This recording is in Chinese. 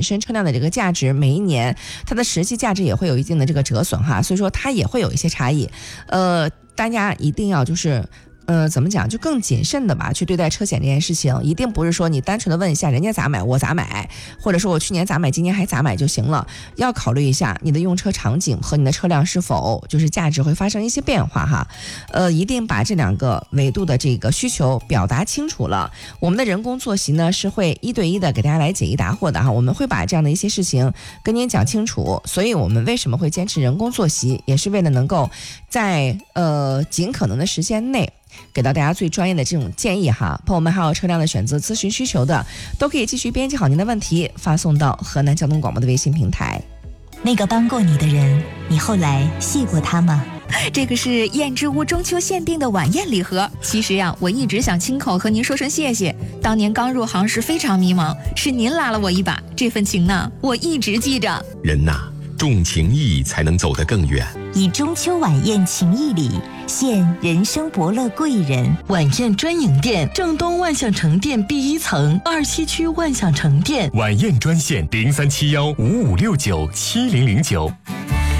本身车辆的这个价值每一年它的实际价值也会有一定的这个折损哈，所以说它也会有一些差异。大家一定要就是怎么讲，就更谨慎的吧去对待车险这件事情，一定不是说你单纯的问一下人家咋买我咋买，或者说我去年咋买今年还咋买就行了，要考虑一下你的用车场景和你的车辆是否就是价值会发生一些变化哈。一定把这两个维度的这个需求表达清楚了，我们的人工作息呢是会一对一的给大家来解疑答惑的哈，我们会把这样的一些事情跟您讲清楚，所以我们为什么会坚持人工作息，也是为了能够在尽可能的时间内给到大家最专业的这种建议哈。朋友们还有车辆的选择咨询需求的，都可以继续编辑好您的问题，发送到河南交通广播的微信平台。 那个帮过你的人，你后来谢过他吗？ 这个是燕之屋中秋限定的晚宴礼盒。其实呀，我一直想亲口和您说声谢谢。当年刚入行时非常迷茫，是您拉了我一把，这份情呢，我一直记着。 人呐，重情义才能走得更远。 以中秋晚宴情谊礼，献人生伯乐贵人。 晚宴专营店，正东万象城店B1层，27区万象城店。 晚宴专线037155697009。